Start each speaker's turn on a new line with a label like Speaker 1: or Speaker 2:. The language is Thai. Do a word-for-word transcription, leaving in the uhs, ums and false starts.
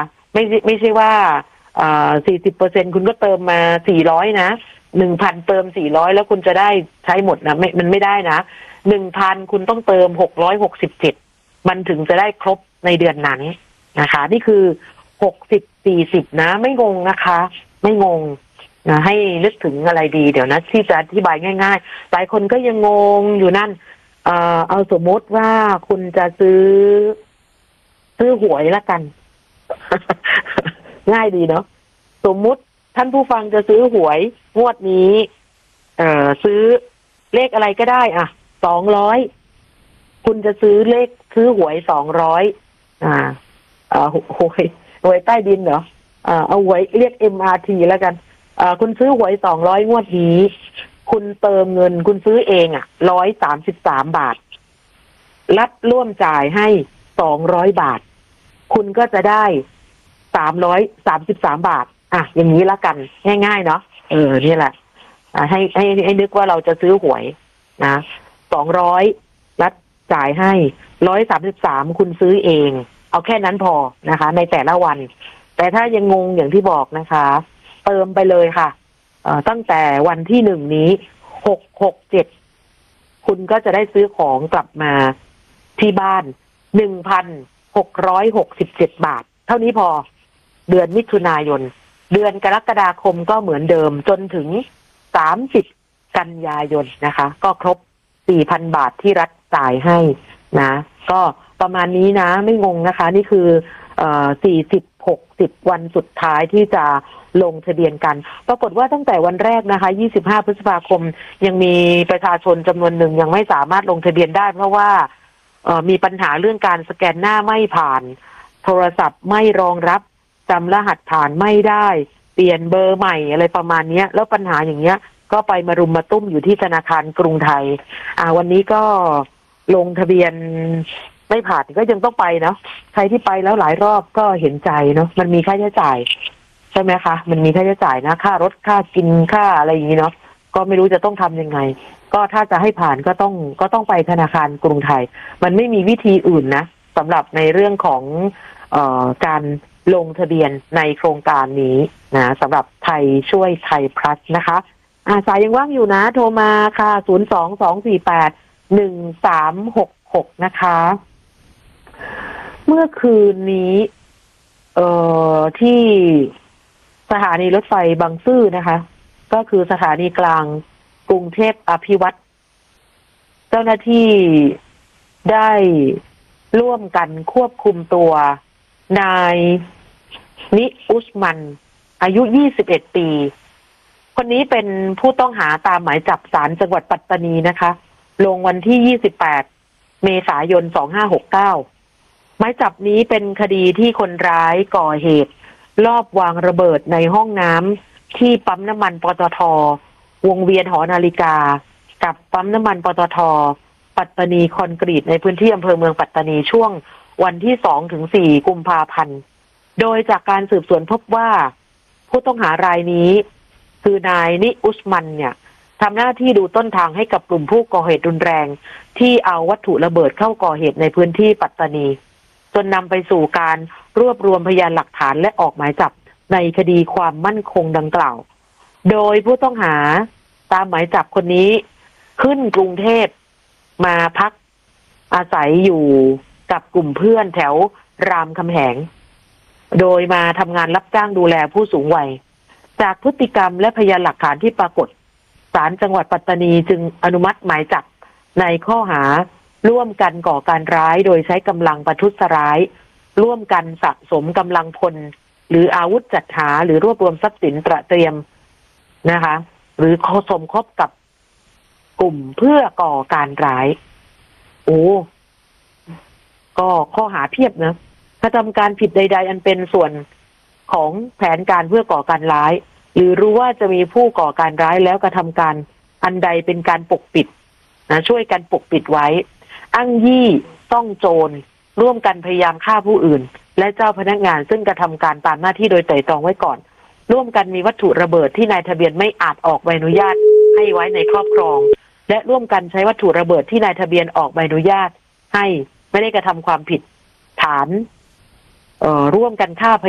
Speaker 1: ไม่ไม่ใช่ว่าอ่าสี่สิบเปอร์เซ็นต์คุณก็เติมมาสี่ร้อยนะหนึ่งพันเติมสี่ร้อยแล้วคุณจะได้ใช้หมดนะไม่มันไม่ได้นะหนึ่งพันคุณต้องเติมหกร้อยหกสิบเจ็ดมันถึงจะได้ครบในเดือนนั้นนะคะนี่คือหกสิบสี่สิบนะไม่งงนะคะไม่งงนะให้นึกถึงอะไรดีเดี๋ยวนะที่จะอธิบายง่ายๆหลายคนก็ยังงงอยู่นั่นเอ่อเอาสมมติว่าคุณจะซื้อซื้อหวยละกัน ง่ายดีเนาะสมมุติท่านผู้ฟังจะซื้อหวยงวดนี้เอ่อซื้อเลขอะไรก็ได้อ่ะสองร้อยคุณจะซื้อเลขซื้อหวยสองร้อยอ่าอ่าหวยหวยใต้ดินเหรออ่าเอาหวยเรียก เอ็ม อาร์ ที แล้วกันอ่าคุณซื้อหวยสองร้อยงวดนี้คุณเติมเงินคุณซื้อเองอ่ะหนึ่งร้อยสามสิบสามบาทรัฐร่วมจ่ายให้สองร้อยบาทคุณก็จะได้สามร้อยสามสิบสามบาทอ่ะอย่างนี้ละกันง่ายๆเนาะเออนี่แหละอ่าให้ให้ให้นึกว่าเราจะซื้อหวยนะสองร้อยรัฐจ่ายให้ร้อยสามสิบสามคุณซื้อเองเอาแค่นั้นพอนะคะในแต่ละวันแต่ถ้ายังงงอย่างที่บอกนะคะเติมไปเลยค่ะเอ่อตั้งแต่วันที่หนึ่งนี้หกหกเจ็ดคุณก็จะได้ซื้อของกลับมาที่บ้านหนึ่งพันหกร้อยหกสิบเจ็ดบาทเท่านี้พอเดือนมิถุนายนเดือนกรกฎาคมก็เหมือนเดิมจนถึงสามสิบกันยายนนะคะก็ครบ สี่พันบาทที่รัฐจ่ายให้นะก็ประมาณนี้นะไม่งงนะคะนี่คือเอ่อสี่สิบ หกสิบวันสุดท้ายที่จะลงทะเบียนกันปรากฏว่าตั้งแต่วันแรกนะคะยี่สิบห้าพฤษภาคมยังมีประชาชนจำนวนหนึ่งยังไม่สามารถลงทะเบียนได้เพราะว่าเอ่อมีปัญหาเรื่องการสแกนหน้าไม่ผ่านโทรศัพท์ไม่รองรับจำรหัสผ่านไม่ได้เปลี่ยนเบอร์ใหม่อะไรประมาณนี้แล้วปัญหาอย่างเงี้ยก็ไปมารุมมาตุ้มอยู่ที่ธนาคารกรุงไทยอ่าวันนี้ก็ลงทะเบียนไม่ผ่านก็ยังต้องไปเนาะใครที่ไปแล้วหลายรอบก็เห็นใจเนาะมันมีค่าใช้จ่ายใช่ไหมคะมันมีค่าใช้จ่ายนะค่ารถค่ากินค่าอะไรอย่างนี้เนาะก็ไม่รู้จะต้องทำยังไงก็ถ้าจะให้ผ่านก็ต้องก็ต้องไปธนาคารกรุงไทยมันไม่มีวิธีอื่นนะสำหรับในเรื่องของเอ่อการลงทะเบียนในโครงการนี้นะสำหรับไทยช่วยไทยพลัสนะคะอ่าสายยังว่างอยู่นะโทรมาค่ะศูนย์ สอง สอง สี่ แปด หนึ่ง สาม หก หกนะคะเมื่อคืนนี้เอ่อที่สถานีรถไฟบางซื่อนะคะก็คือสถานีกลางกรุงเทพอภิวัตรเจ้าหน้าที่ได้ร่วมกันควบคุมตัวนายนิอุสมันอายุยี่สิบเอ็ดปีคนนี้เป็นผู้ต้องหาตามหมายจับศาลจังหวัดปัตตานีนะคะลงวันที่ยี่สิบแปดเมษายนสองห้าหกเก้าหมายจับนี้เป็นคดีที่คนร้ายก่อเหตุลอบวางระเบิดในห้องน้ำที่ปั๊มน้ำมันปตท.วงเวียนหอนาฬิกากับปั๊มน้ำมันปตท.ปัตตานีคอนกรีตในพื้นที่อำเภอเมืองปัตตานีช่วงวันที่สองถึงสี่กุมภาพันธ์โดยจากการสืบสวนพบว่าผู้ต้องหารายนี้คือนายนิอุสมันเนี่ยทำหน้าที่ดูต้นทางให้กับกลุ่มผู้ก่อเหตุรุนแรงที่เอาวัตถุระเบิดเข้าก่อเหตุในพื้นที่ปัตตานีจนนำไปสู่การรวบรวมพยานหลักฐานและออกหมายจับในคดีความมั่นคงดังกล่าวโดยผู้ต้องหาตามหมายจับคนนี้ขึ้นกรุงเทพมาพักอาศัยอยู่กับกลุ่มเพื่อนแถวรามคำแหงโดยมาทำงานรับจ้างดูแลผู้สูงวัยจากพฤติกรรมและพยานหลักฐานที่ปรากฏศาลจังหวัดปัตตานีจึงอนุมัติหมายจับในข้อหาร่วมกันก่อการร้ายโดยใช้กำลังประทุษร้ายร่วมกันสะสมกำลังพลหรืออาวุธจัดหาหรือรวบรวมทรัพย์สินตระเตรียมนะคะหรือสมคบกับกลุ่มเพื่อก่อการร้ายโอ้ก็ข้อหาเพียบนะกระทำการผิดใดๆอันเป็นส่วนของแผนการเพื่อก่อการร้ายหรือรู้ว่าจะมีผู้ก่อการร้ายแล้วกระทำการอันใดเป็นการปกปิดนะช่วยกันปกปิดไว้อ้างยี่ต้องโจรร่วมกันพยายามฆ่าผู้อื่นและเจ้าพนักงานซึ่งกระทำการตามหน้าที่โดยไตร่ตรองไว้ก่อนร่วมกันมีวัตถุระเบิดที่นายทะเบียนไม่อาจออกใบอนุญาตให้ไว้ในครอบครองและร่วมกันใช้วัตถุระเบิดที่นายทะเบียนออกใบอนุญาตให้ไม่ได้กระทำความผิดฐานเอ่อร่วมกันฆ่า